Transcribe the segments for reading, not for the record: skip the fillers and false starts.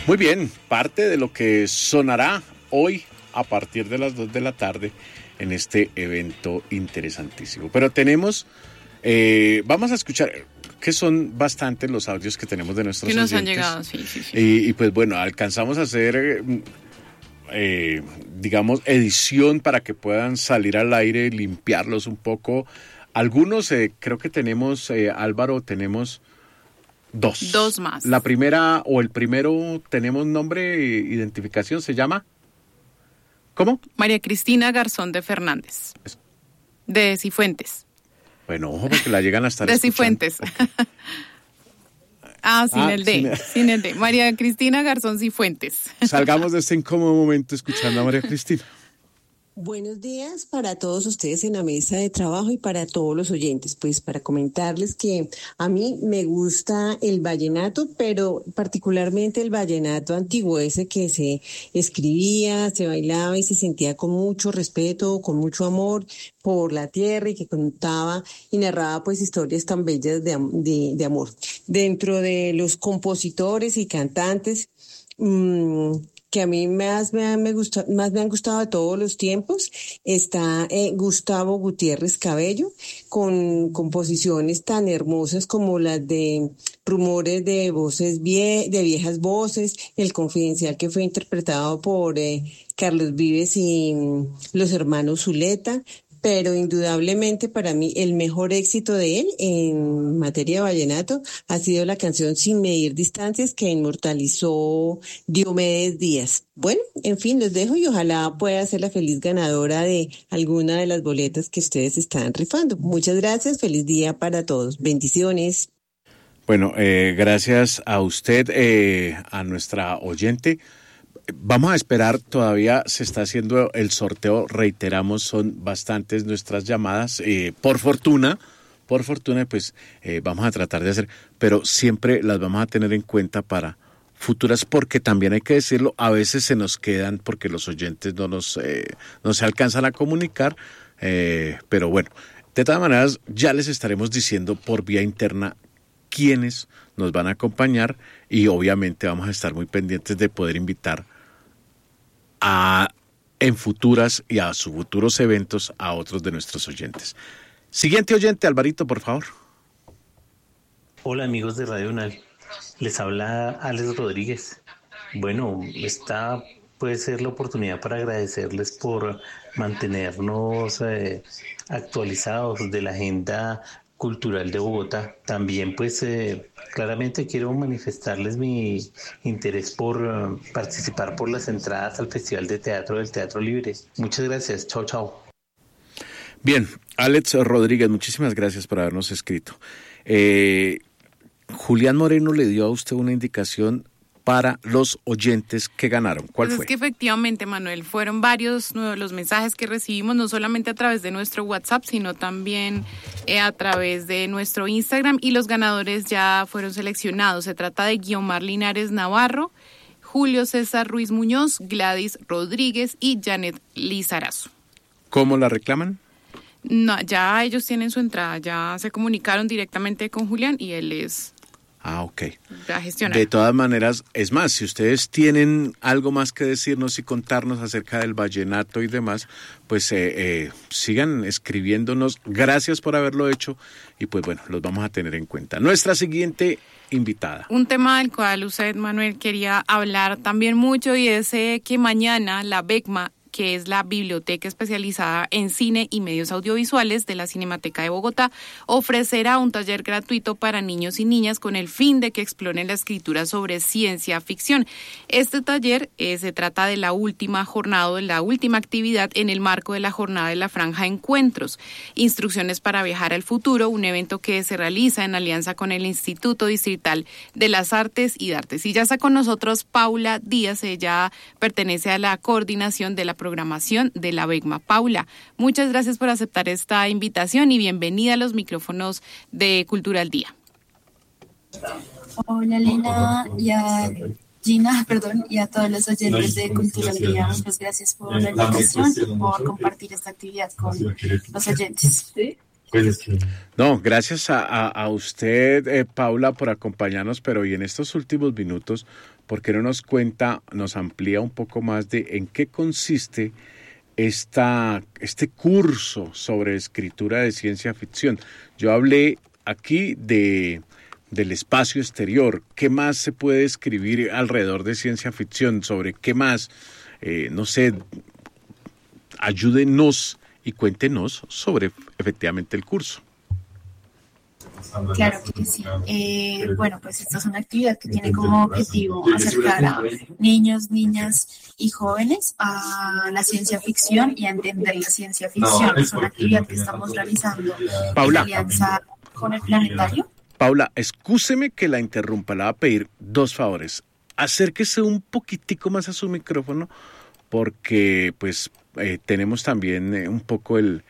Muy bien, parte de lo que sonará hoy a partir de las 2 de la tarde en este evento interesantísimo. Pero tenemos, vamos a escuchar, que son bastantes los audios que tenemos de nuestros oyentes. Que nos han llegado, sí. Y pues bueno, alcanzamos a hacer, digamos, edición para que puedan salir al aire, limpiarlos un poco. Algunos, creo que tenemos, Álvaro, tenemos dos. Dos más. La primera o el primero, tenemos nombre, identificación, se llama... ¿Cómo? María Cristina Garzón de Fernández. De Cifuentes. Bueno, ojo, porque la llegan a estar de escuchando. Cifuentes. Sin el D. María Cristina Garzón Cifuentes. Salgamos de este incómodo momento escuchando a María Cristina. Buenos días para todos ustedes en la mesa de trabajo y para todos los oyentes. Pues para comentarles que a mí me gusta el vallenato, pero particularmente el vallenato antiguo, ese que se escribía, se bailaba y se sentía con mucho respeto, con mucho amor por la tierra y que contaba y narraba pues historias tan bellas de amor. Dentro de los compositores y cantantes, que a mí más me han gustado de todos los tiempos, está Gustavo Gutiérrez Cabello, con composiciones tan hermosas como las de Rumores de voces de viejas voces, El Confidencial, que fue interpretado por Carlos Vives y los hermanos Zuleta. Pero indudablemente para mí el mejor éxito de él en materia de vallenato ha sido la canción Sin Medir Distancias, que inmortalizó Diomedes Díaz. Bueno, en fin, los dejo y ojalá pueda ser la feliz ganadora de alguna de las boletas que ustedes están rifando. Muchas gracias, feliz día para todos. Bendiciones. Bueno, gracias a usted, a nuestra oyente. Vamos a esperar, todavía se está haciendo el sorteo, reiteramos, son bastantes nuestras llamadas, por fortuna, pues vamos a tratar de hacer, pero siempre las vamos a tener en cuenta para futuras, porque también hay que decirlo, a veces se nos quedan porque los oyentes no se alcanzan a comunicar, pero bueno, de todas maneras ya les estaremos diciendo por vía interna quiénes nos van a acompañar y obviamente vamos a estar muy pendientes de poder invitar en futuras y a sus futuros eventos a otros de nuestros oyentes. Siguiente oyente, Alvarito, por favor. Hola amigos de Radio UNAL, les habla Alex Rodríguez. Bueno, esta puede ser la oportunidad para agradecerles por mantenernos actualizados de la agenda cultural de Bogotá. También pues claramente quiero manifestarles mi interés por participar por las entradas al Festival de Teatro del Teatro Libre. Muchas gracias, chao. Bien, Alex Rodríguez, muchísimas gracias por habernos escrito. Julián Moreno le dio a usted una indicación para los oyentes que ganaron. ¿Cuál fue? Es que efectivamente, Manuel, fueron varios los mensajes que recibimos, no solamente a través de nuestro WhatsApp, sino también a través de nuestro Instagram, y los ganadores ya fueron seleccionados. Se trata de Guiomar Linares Navarro, Julio César Ruiz Muñoz, Gladys Rodríguez y Janet Lizarazo. ¿Cómo la reclaman? No, ya ellos tienen su entrada, ya se comunicaron directamente con Julián y él es... ok. Ya gestiona. De todas maneras, es más, si ustedes tienen algo más que decirnos y contarnos acerca del vallenato y demás, pues sigan escribiéndonos. Gracias por haberlo hecho y pues bueno, los vamos a tener en cuenta. Nuestra siguiente invitada. Un tema del cual usted, Manuel, quería hablar también mucho y es que mañana la BECMA, que es la Biblioteca Especializada en Cine y Medios Audiovisuales de la Cinemateca de Bogotá, ofrecerá un taller gratuito para niños y niñas con el fin de que exploren la escritura sobre ciencia ficción. Este taller se trata de la última jornada, de la última actividad en el marco de la jornada de la Franja Encuentros. Instrucciones para viajar al futuro, un evento que se realiza en alianza con el Instituto Distrital de las Artes y Artes. Y ya está con nosotros Paula Díaz, ella pertenece a la coordinación de la programación de la BECMA. Paula, muchas gracias por aceptar esta invitación y bienvenida a los micrófonos de Cultura al Día. Hola Lina y a Gina, y a todos los oyentes de Cultura al Día. Muchas gracias por la invitación y por compartir esta actividad con los oyentes. No, gracias a usted, Paula, por acompañarnos, pero y en estos últimos minutos, ¿por qué no nos cuenta, nos amplía un poco más de en qué consiste este curso sobre escritura de ciencia ficción? Yo hablé aquí del espacio exterior. ¿Qué más se puede escribir alrededor de ciencia ficción? ¿Sobre qué más? No sé, ayúdenos y cuéntenos sobre efectivamente el curso. Claro que sí. Bueno, pues esta es una actividad que tiene como objetivo acercar a niños, niñas y jóvenes a la ciencia ficción y a entender la ciencia ficción. Es una actividad que estamos realizando en alianza con el Planetario. Paula, excúseme que la interrumpa, le voy a pedir 2 favores. Acérquese un poquitico más a su micrófono porque pues tenemos también un poco el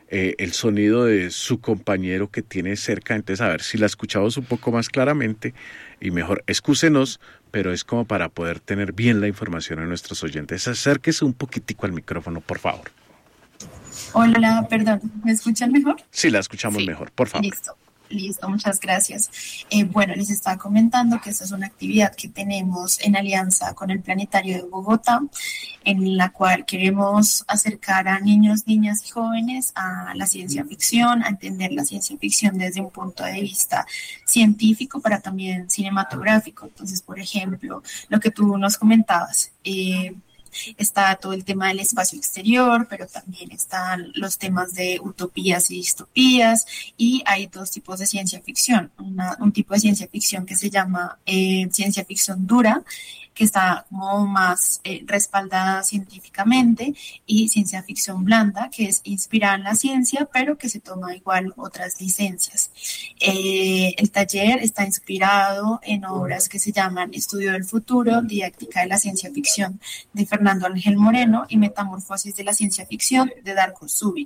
sonido de su compañero que tiene cerca, entonces a ver si la escuchamos un poco más claramente y mejor. Excúsenos, pero es como para poder tener bien la información a nuestros oyentes. Acérquese un poquitico al micrófono, por favor. Hola, perdón, ¿me escuchan mejor? Sí, la escuchamos mejor, por favor. Listo, muchas gracias. Bueno, les estaba comentando que esta es una actividad que tenemos en alianza con el Planetario de Bogotá, en la cual queremos acercar a niños, niñas y jóvenes a la ciencia ficción, a entender la ciencia ficción desde un punto de vista científico, pero también cinematográfico. Entonces, por ejemplo, lo que tú nos comentabas, está todo el tema del espacio exterior, pero también están los temas de utopías y distopías, y hay 2 tipos de ciencia ficción. Un tipo de ciencia ficción que se llama ciencia ficción dura, que está como más respaldada científicamente, y ciencia ficción blanda, que es inspirada en la ciencia, pero que se toma igual otras licencias. El taller está inspirado en obras que se llaman Estudio del Futuro, Didáctica de la Ciencia Ficción, de Fernando Ángel Moreno, y Metamorfosis de la Ciencia Ficción, de Darko Subi.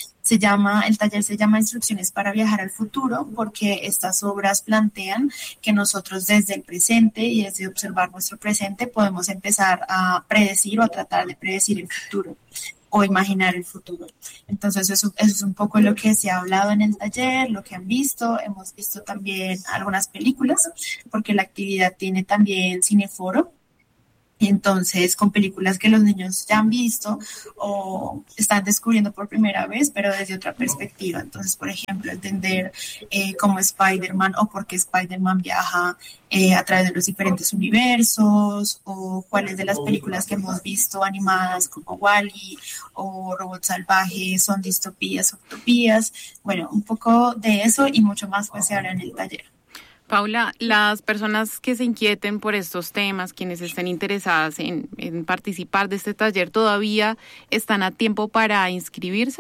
El taller se llama Instrucciones para viajar al futuro, porque estas obras plantean que nosotros desde el presente y desde observar nuestro presente podemos empezar a predecir o a tratar de predecir el futuro o imaginar el futuro. Entonces eso es un poco lo que se ha hablado en el taller, lo que han visto. Hemos visto también algunas películas, porque la actividad tiene también cineforo. Y entonces, con películas que los niños ya han visto o están descubriendo por primera vez, pero desde otra perspectiva. Entonces, por ejemplo, entender cómo Spider-Man o por qué Spider-Man viaja a través de los diferentes universos, o cuáles de las películas que hemos visto animadas como WALL-E o Robot Salvaje son distopías o utopías. Bueno, un poco de eso y mucho más pues se habla en el taller. Paula, las personas que se inquieten por estos temas, quienes estén interesadas en participar de este taller, ¿todavía están a tiempo para inscribirse?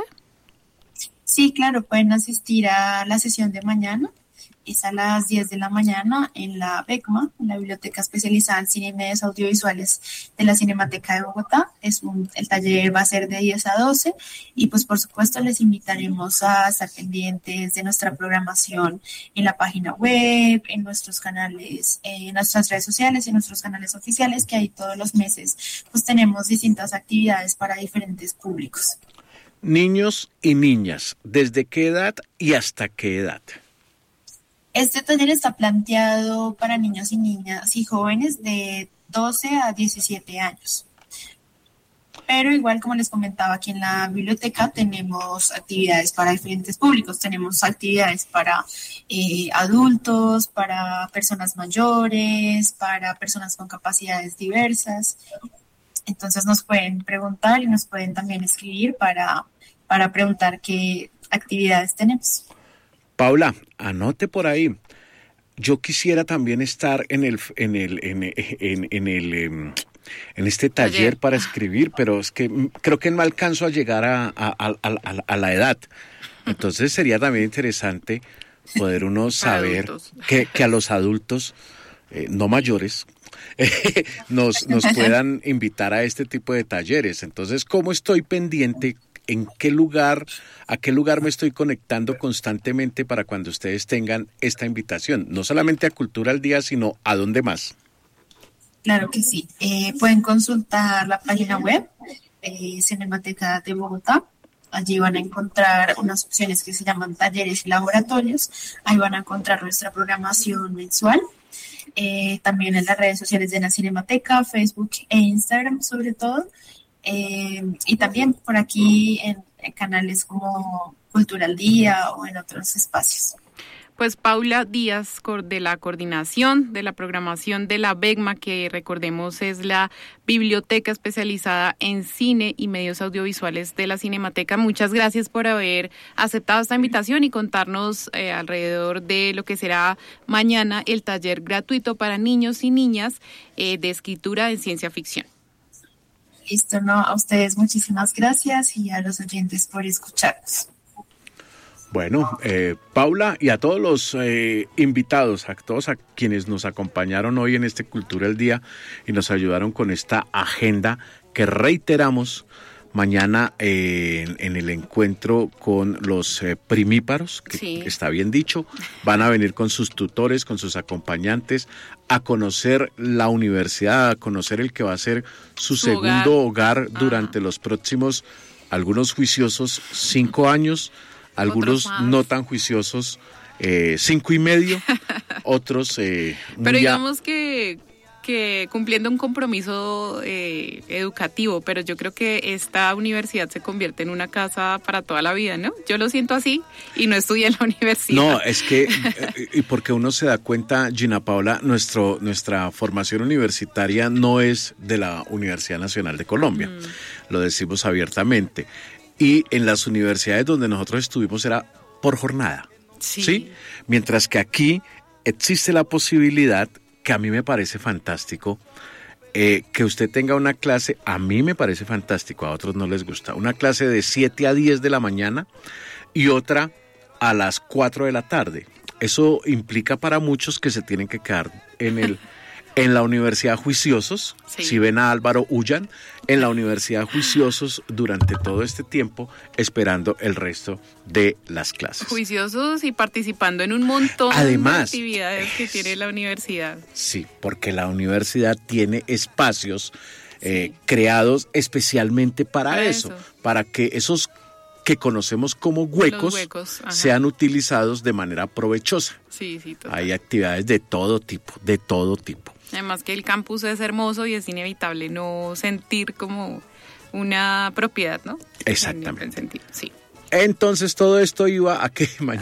Sí, claro, pueden asistir a la sesión de mañana. Es a las 10 de la mañana en la BECMA, en la Biblioteca Especializada en Cine y Medios Audiovisuales de la Cinemateca de Bogotá. El taller va a ser de 10 a 12 y pues por supuesto les invitaremos a estar pendientes de nuestra programación en la página web, en nuestros canales, en nuestras redes sociales y en nuestros canales oficiales, que ahí todos los meses pues tenemos distintas actividades para diferentes públicos. Niños y niñas, ¿desde qué edad y hasta qué edad? Este taller está planteado para niños y niñas y jóvenes de 12 a 17 años. Pero igual, como les comentaba, aquí en la biblioteca tenemos actividades para diferentes públicos. Tenemos actividades para adultos, para personas mayores, para personas con capacidades diversas. Entonces nos pueden preguntar y nos pueden también escribir para preguntar qué actividades tenemos. Paula, anote por ahí. Yo quisiera también estar en este taller para escribir, pero es que creo que no alcanzo a llegar a la edad. Entonces sería también interesante poder uno saber que a los adultos, no mayores, nos puedan invitar a este tipo de talleres. Entonces, ¿cómo estoy pendiente? ¿A qué lugar me estoy conectando constantemente para cuando ustedes tengan esta invitación? No solamente a Cultura al Día, sino ¿a dónde más? Claro que sí. Pueden consultar la página web Cinemateca de Bogotá Allí van a encontrar unas opciones que se llaman talleres y laboratorios. Ahí van a encontrar nuestra programación mensual. También en las redes sociales de la Cinemateca, Facebook e Instagram sobre todo. Y también por aquí en canales como Cultura al Día o en otros espacios. Pues Paula Díaz, de la coordinación de la programación de la BECMA, que recordemos es la biblioteca especializada en cine y medios audiovisuales de la Cinemateca. Muchas gracias por haber aceptado esta invitación y contarnos alrededor de lo que será mañana el taller gratuito para niños y niñas de escritura en ciencia ficción. Listo, no, a ustedes muchísimas gracias y a los oyentes por escucharnos. Bueno, Paula, y a todos los invitados, a todos a quienes nos acompañaron hoy en este Cultura del Día y nos ayudaron con esta agenda que reiteramos mañana en el encuentro con los primíparos, que sí, está bien dicho, van a venir con sus tutores, con sus acompañantes, a conocer la universidad, a conocer el que va a ser su segundo hogar durante los próximos, algunos juiciosos, 5 años, algunos no tan juiciosos, 5 y medio, otros pero digamos que cumpliendo un compromiso educativo, pero yo creo que esta universidad se convierte en una casa para toda la vida, ¿no? Yo lo siento así y no estudié en la universidad. No, es que, y porque uno se da cuenta, Gina Paula, nuestra formación universitaria no es de la Universidad Nacional de Colombia, lo decimos abiertamente. Y en las universidades donde nosotros estuvimos era por jornada, ¿sí? Mientras que aquí existe la posibilidad, que a mí me parece fantástico, que usted tenga una clase, a mí me parece fantástico, a otros no les gusta, una clase de 7 a 10 de la mañana y otra a las 4 de la tarde. Eso implica para muchos que se tienen que quedar en la universidad juiciosos, si ven a Álvaro, huyan, en la universidad juiciosos durante todo este tiempo, esperando el resto de las clases. Juiciosos y participando en un montón de actividades que tiene la universidad. Sí, porque la universidad tiene espacios creados especialmente para eso, para que esos que conocemos como huecos sean utilizados de manera provechosa. Sí, total. Hay actividades de todo tipo, de todo tipo. Además que el campus es hermoso y es inevitable no sentir como una propiedad, ¿no? Exactamente. En sentido, sí. Entonces todo esto iba a que mañana